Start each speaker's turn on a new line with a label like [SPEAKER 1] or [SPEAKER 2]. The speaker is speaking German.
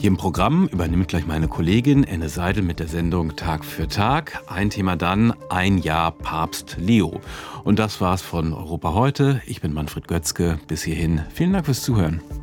[SPEAKER 1] Hier im Programm übernimmt gleich meine Kollegin Enne Seidel mit der Sendung Tag für Tag. Ein Thema dann, ein Jahr Papst Leo. Und das war's von Europa heute. Ich bin Manfred Götzke. Bis hierhin, vielen Dank fürs Zuhören.